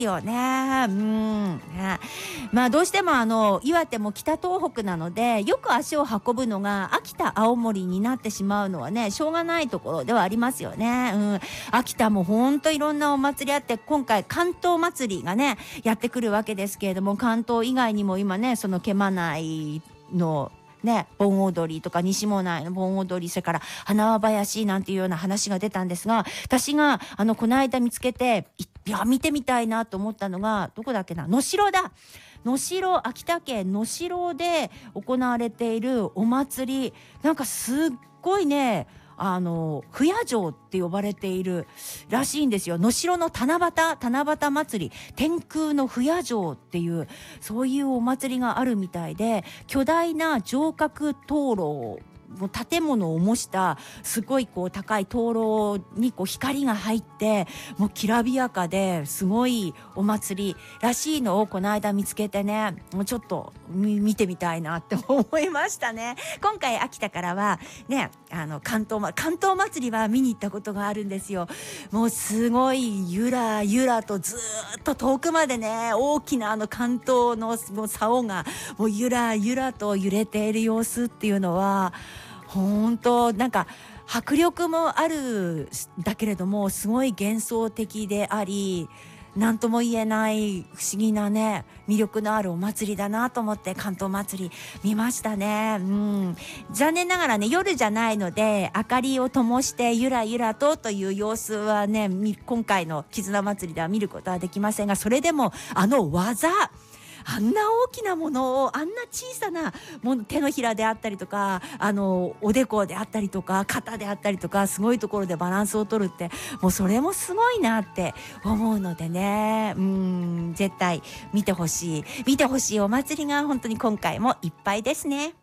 よね。ね、まあどうしても岩手も北東北なので、よく足を運ぶのが秋田、青森になってしまうのはね、しょうがないところではありますよね。秋田もほんといろんなお祭りあって、今回関東祭りがね、やってくるわけですけれども、関東以外にも今ね、その毛馬内のね、盆踊りとか西馬内の盆踊り、それから花輪林なんていうような話が出たんですが、私がこの間見つけて、いや見てみたいなと思ったのが、どこだっけな、能代だ。能代、秋田県能代で行われているお祭り、なんかすっごいね、不夜城って呼ばれているらしいんですよ。能代の七夕祭り、天空の不夜城っていう、そういうお祭りがあるみたいで、巨大な城郭灯籠、もう建物を模したすごいこう高い灯籠にこう光が入って、もうきらびやかですごいお祭りらしいのをこの間見つけてね、もうちょっと見てみたいなって思いましたね。今回秋田からはね、関東祭りは見に行ったことがあるんですよ。もうすごいゆらゆらとずっと遠くまでね、大きな関東のもう竿がもうゆらゆらと揺れている様子っていうのは、本当なんか迫力もあるだけれども、すごい幻想的であり、何とも言えない不思議なね、魅力のあるお祭りだなと思って関東祭り見ましたね。残念ながらね、夜じゃないので明かりを灯してゆらゆらという様子はね、今回の絆祭りでは見ることはできませんが、それでも技、あんな大きなものをあんな小さなもの、手のひらであったりとか、おでこであったりとか肩であったりとか、すごいところでバランスを取るって、もうそれもすごいなって思うのでね、絶対見てほしいお祭りが本当に今回もいっぱいですね。